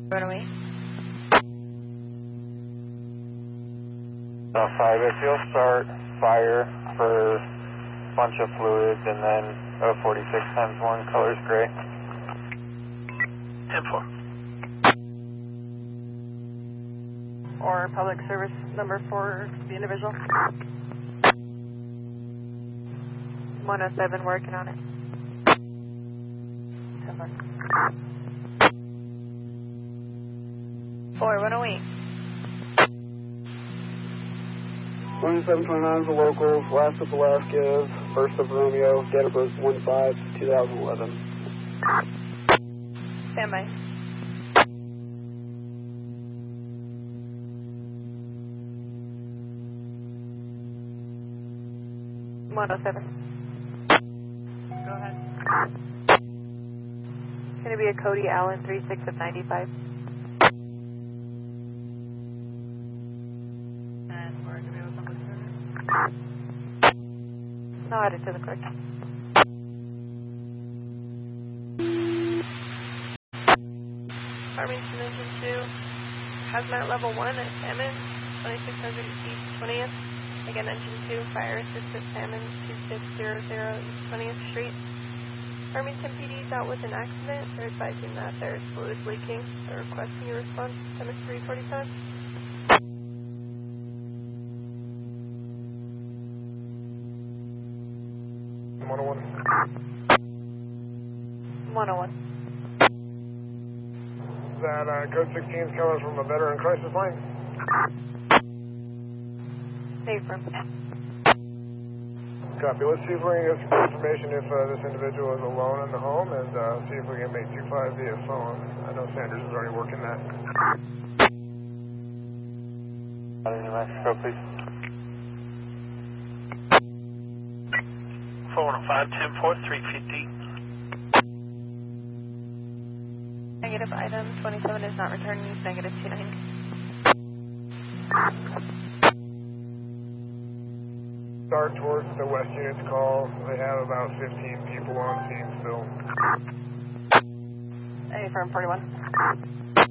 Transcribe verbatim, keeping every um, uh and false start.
Runaway. Uh, five, if you'll start fire for a bunch of fluids and then oh forty-six times one, colors gray. ten four. Or public service number four, the individual. one oh seven, working on it. ten four. four, one oh eight. twenty-seven twenty-nine is the locals, last of Velasquez, first of Romeo, date of birth one five two thousand eleven. Stand by. one oh seven. Go ahead. It's going to be a Cody Allen, three six of ninety-five. And we're going to be with public service. No, add it to the clerk. Farmington Engine two, Hazmat Level one at Salmon, twenty-six hundred East twentieth. Again, Engine two, Fire Assist at Salmon, two six zero zero East twentieth Street. Farmington P D is out with an accident. They're advising that there's fluid leaking. They're requesting a response to M S three forty-seven. one oh one. one oh one. That uh, code sixteen is coming from a veteran crisis line. Affirm. Copy. Let's see if we can get some information if uh, this individual is alone in the home and uh, see if we can make two five via phone. I know Sanders is already working that. Out of New Mexico, please. four one five, ten four, three fifty. Negative item twenty-seven is not returning. Negative two nine. Start towards the west unit's call. They have about fifteen people on scene still. Affirm forty-one.